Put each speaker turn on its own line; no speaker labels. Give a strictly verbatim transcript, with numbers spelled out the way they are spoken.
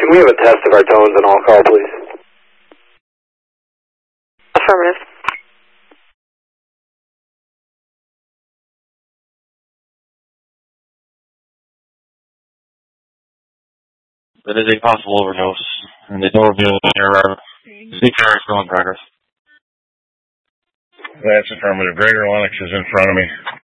can we have a test of our tones on all call, please?
Affirmative.
That is a possible overdose, and they don't reveal the error. C P R is still in progress.
That's affirmative. Gregor Lennox is in front of me.